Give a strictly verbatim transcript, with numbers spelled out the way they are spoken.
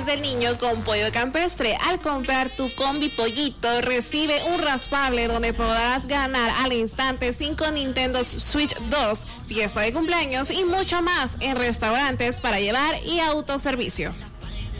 mes del niño con pollo campestre. Al comprar tu combi pollito, recibe un raspable donde podrás ganar al instante cinco Nintendo Switch dos, fiesta de cumpleaños y mucho más en restaurantes para llevar y autoservicio.